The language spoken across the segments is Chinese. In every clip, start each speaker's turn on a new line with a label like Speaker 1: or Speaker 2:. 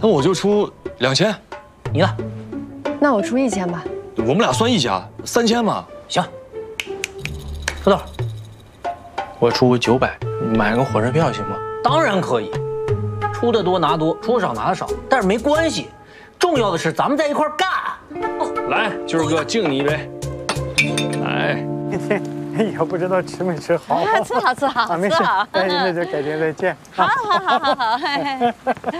Speaker 1: 那我就出2000，
Speaker 2: 你呢？
Speaker 3: 那我出1000吧。
Speaker 1: 我们俩算一家，3000嘛。
Speaker 2: 行。土豆，
Speaker 4: 我出900，买个火车票行吗？
Speaker 2: 当然可以，出的多拿多，出的少拿的少，但是没关系，重要的是咱们在一块儿干。
Speaker 4: 来，就是哥敬你一杯。来，
Speaker 5: 也不知道吃没吃好。
Speaker 3: 吃好吃好，
Speaker 5: 没事，那就改天再见。
Speaker 3: 好。哎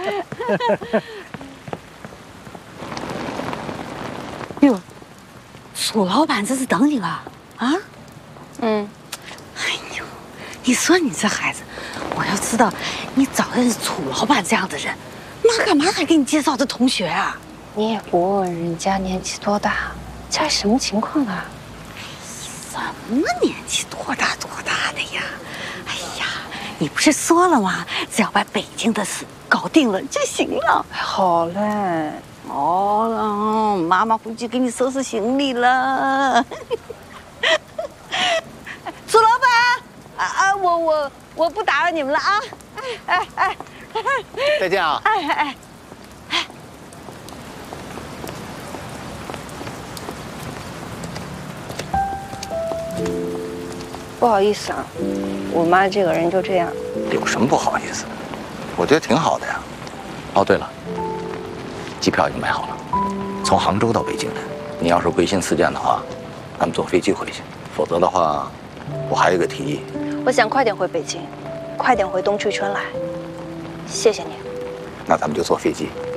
Speaker 6: 哟，楚老板这是等你了啊？
Speaker 3: 嗯。
Speaker 6: 哎呦，你说你这孩子，我要知道你早认识楚老板这样的人，那干嘛还给你介绍这同学啊？
Speaker 3: 你也不问问人家年纪多大，家里什么情况啊？
Speaker 6: 什么年纪多大的呀？哎呀，你不是说了吗？只要把北京的事搞定了就行了。
Speaker 3: 好嘞。
Speaker 6: 哦，妈妈回去给你收拾行李了。楚老板，我不打扰你们了啊！哎，
Speaker 5: 再见啊！
Speaker 6: 哎。
Speaker 3: 不好意思啊，我妈这个人就这样。
Speaker 7: 有什么不好意思的？我觉得挺好的呀。哦，对了，机票已经买好了，从杭州到北京的。你要是贵心似箭的话，咱们坐飞机回去；否则的话，我还有一个提议。
Speaker 3: 我想快点回北京，快点回东区村来。谢谢你。
Speaker 7: 那咱们就坐飞机。